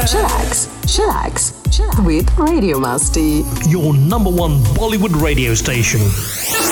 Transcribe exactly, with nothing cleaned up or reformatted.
Chillax, chillax, chillax with Radio Masti. Your number one Bollywood radio station.